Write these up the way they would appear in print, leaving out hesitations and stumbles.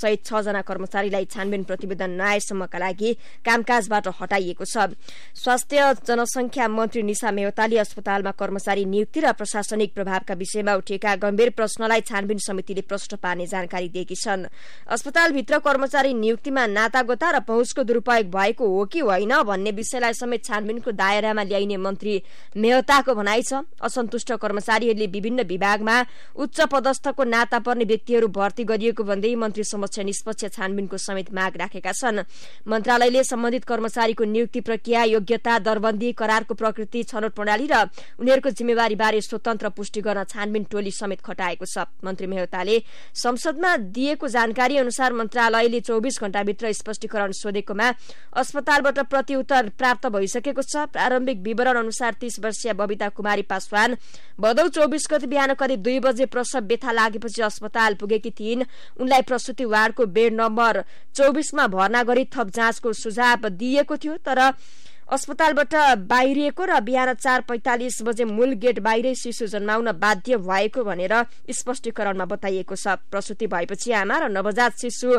सहित 6 जना कर्मचारीलाई छानबिन प्रतिवेदन नआएसम्मका लागि कामकाजबाट हटाइएको छ। स्वास्थ्य जनसंख्या मन्त्री निशा मेहताले अस्पतालमा कर्मचारी नियुक्ति र प्रशासनिक प्रभावका विषयमा उठेका गम्भीर प्रश्नलाई छानबिन समितिले प्रश्न पार्ने जानकारी दिएकी छन्। अस्पतालभित्र कर्मचारी नियुक्तिमा नातागोता र पहुँचको दुरूपयोग भएको हो कि होइन भन्ने विषयलाई समेत छानबिनको दायरामा ल्याइने मन्त्री मेहताको भनाइ छ। असन्तुष्ट कर्मचारीहरूले विभिन्न विभागमा उच्च पदस्थको नाता पर्ने व्यक्तिहरू भर्ती गरिएको भन्दै मन्त्री समक्ष निष्पक्ष छानबिनको समेत माग राखेका छन्। मन्त्रालयले सम्बन्धित कर्मचारीको नियुक्ति प्रक्रिया, योग्यता, दरबन्दी, करारको प्रकृति, छनौट प्रणाली र उनीहरूको जिम्मेवारीबारे स्वतन्त्र पुष्टि गर्न छानबिन टोली समेत खटाएको छ। मन्त्री मेहताले संसदमा दिएको जानकारी अनुसार मन्त्रालयले 24 घण्टाभित्र स्पष्टीकरण सोधेकोमा अस्पतालबाट प्रतिउत्तर प्राप्त भइसकेको छ। प्रारम्भिक विवरण अनुसार 30 वर्षीय बबिता कुमारी पासवान भदौ 24 गते बिहान करिब 2 बजे प्रसव व्यथा लागेपछि अस्पताल पुगेकी थिइन्। उनलाई प्रसुति वार्डको बेड नम्बर 24 मा भर्ना गरी थप जाँचको सुझाव दिएको थियो, तर अस्पतालबाट बाहिरिएको र बिहान 4:45 बजे मूल गेट बाहिरै शिशु जन्माउन बाध्य भएको भनेर स्पष्टीकरणमा बताइएको छ। प्रसुति भएपछि आमा र नवजात शिशु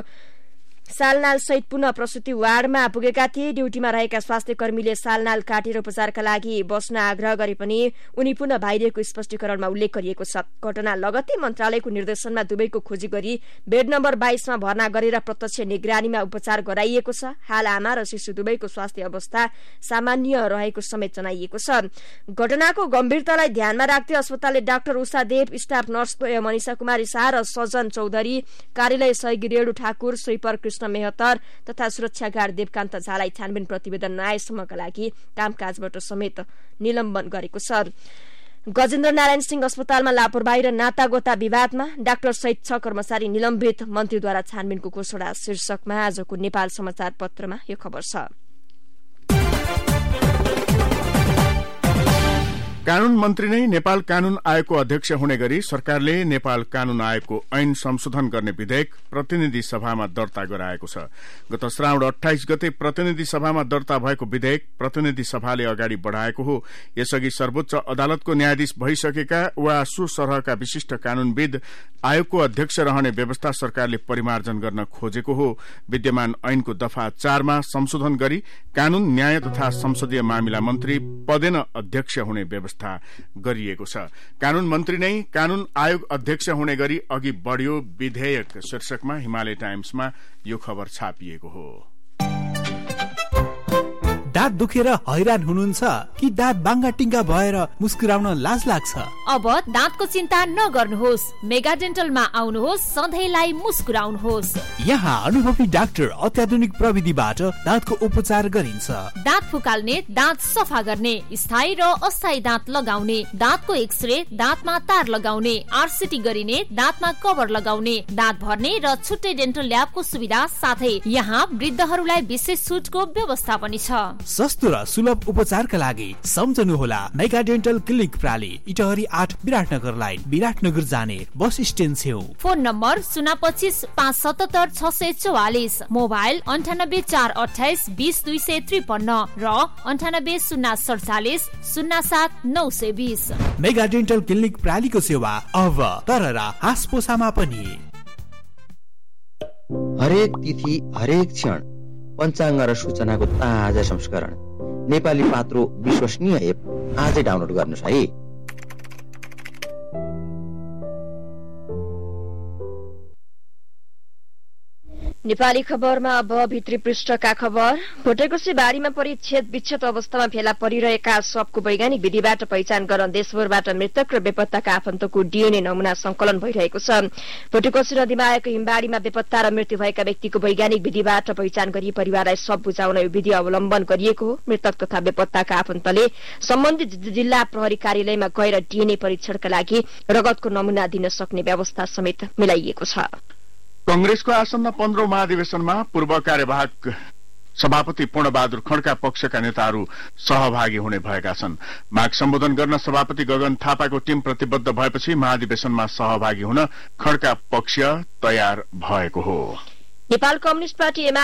सालनाल सहित पुनः प्रसुति वार्डमा पुगेका थिए। ड्यूटीमा रहेका स्वास्थ्य कर्मीले सालनाल काटेर उपचारका लागि बस्न आग्रह गरे पनि उनी पुनः बाहिरिएको स्पष्टीकरणमा उल्लेख गरिएको छ। घटना लगत्तै मन्त्रालयको निर्देशनमा दुवैको खोजी गरी बेड नम्बर 22 मा भर्ना गरेर प्रत्यक्ष निगरानीमा उपचार गराइएको छ। हाल आमा र शिशु दुवैको स्वास्थ्य अवस्था सामान्य रहेको समेत जनाइएको छ। घटनाको गम्भीरतालाई ध्यानमा राख्दै अस्पतालले डाक्टर उषा देव, स्टाफ नर्स मनिषा कुमारी शाह र सजन चौधरी, कार्यालय सहयोगी रेणु ठाकुर, स्वीपर कृष्ण मेहतर तथा सुरक्षा गार्ड देवकान्त झालाई छानबिन प्रतिवेदन नआएसम्मका लागि कामकाजबाट समेत निलम्बन गरेको छ। गजेन्द्र नारायण सिंह अस्पतालमा लापरवाही र नातागोता विवादमा डाक्टर सहित 6 कर्मचारी निलम्बित, मन्त्रीद्वारा छानबिनको घोषणा शीर्षकमा आजको नेपाल समाचार पत्रमा यो खबर छ। कानून मन्त्री नै नेपाल कानून आयोगको अध्यक्ष हुने गरी सरकारले नेपाल कानून आयोगको ऐन संशोधन गर्ने विधेयक प्रतिनिधि सभामा दर्ता गराएको छ। गत श्रावण 28 गते प्रतिनिधि सभामा दर्ता भएको विधेयक प्रतिनिधि सभाले अगाडि बढ़ाएको हो। यसअघि सर्वोच्च अदालतको न्यायाधीश भइसकेका वा सुसरहका विशिष्ट कानूनविद आयोगको अध्यक्ष रहने व्यवस्था सरकारले परिमार्जन गर्न खोजेको हो। विद्यमान ऐनको दफा 4 मा संशोधन गरी कानून, न्याय तथा संसदीय मामिला मन्त्री पदेन अध्यक्ष हुने व्यवस्था गरिएको छ। कानून मन्त्री नै कानून आयोग अध्यक्ष हुने गरी अघि बढ्यो विधेयक शीर्षकमा हिमालय टाइम्समा यो खबर छापिएको हो। दाँत दुखेर हैरान हुनुहुन्छ कि दाँत बाङ्गा टिङ्गा भएर मुस्कुराउन लाज लाग्छ? अब दाँतको चिन्ता नगर्नुहोस्, मेगा डेन्टलमा आउनुहोस्, सधैँलाई मुस्कुराउनुहोस्। यहाँ अनुभवी डाक्टर अत्याधुनिक प्रविधिबाट दाँतको उपचार गरिन्छ। दाँत फुकाल्ने, दाँत सफा गर्ने, स्थायी र अस्थायी दाँत लगाउने, दाँतको एक्सरे, दाँतमा तार लगाउने, आरसिटी गरिने, दाँतमा कभर लगाउने, दाँत भर्ने र छुट्टै डेन्टल ल्याबको सुविधा साथै यहाँ वृद्धहरूलाई विशेष छुटको व्यवस्था पनि छ। सस्तो र सुलभ उपचारका लागि सम्झनुहोला mega dental clinic प्राली, Itahari 8 Biratnagar line, Biratnagar जाने बस स्ट्यान्ड छेउ। फोन नम्बर 025 577 644, मोबाइल 98 428 20 253 र 98 047 07 920। मेगा डेन्टल क्लिनिक प्रालीको सेवा अब तररा हासपोसामा पनि। हरेक तिथि, हरेक क्षण पञ्चाङ्ग र सूचनाको ताजा संस्करण नेपाली पात्रो विश्वसनीय एप आजै डाउनलोड गर्नुहोस् है। नेपाली खबरमा अब भित्री पृष्ठका खबर। भोटेकोशी बारीमा परि छेद विच्छेद अवस्थामा फेला परिरहेका शवको वैज्ञानिक विधिबाट पहिचान गर्न देशभरबाट मृतक र बेपत्ताका आफन्तको डीएनए नमूना संकलन भइरहेको छ। भोटेकोशी नदीमा आएको हिमबारीमा बेपत्ता र मृत्यु भएका व्यक्तिको वैज्ञानिक विधिबाट पहिचान गरी परिवारलाई शव बुझाउन यो विधि अवलम्बन गरिएको हो। मृतक तथा बेपत्ताका आफन्तले सम्बन्धित जिल्ला प्रहरी कार्यालयमा गएर डीएनए परीक्षणका लागि रगतको नमूना दिन सक्ने व्यवस्था समेत मिलाइएको छ। कंग्रेसको आसन्न 15औं महाधिवेशनमा पूर्व कार्यवाहक सभापति पूर्णबहादुर खड्का पक्षका नेताहरू सहभागी हुने भएका छन्। माग सम्बोधन गर्न सभापति गगन थापाको टिम प्रतिबद्ध भएपछि महाधिवेशनमा सहभागी हुन खड्का पक्ष तयार भएको हो। Nepal communist party